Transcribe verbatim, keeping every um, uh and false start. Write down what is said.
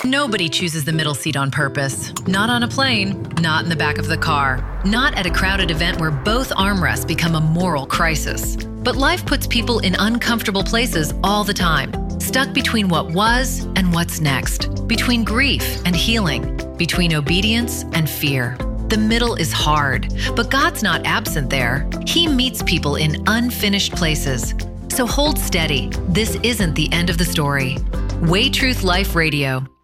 Nobody chooses the middle seat on purpose. Not on a plane, not in the back of the car, not at a crowded event where both armrests become a moral crisis. But life puts people in uncomfortable places all the time, stuck between what was and what's next, between grief and healing, between obedience and fear. The middle is hard, but God's not absent there. He meets people in unfinished places. So hold steady. This isn't the end of the story. Way Truth Life Radio.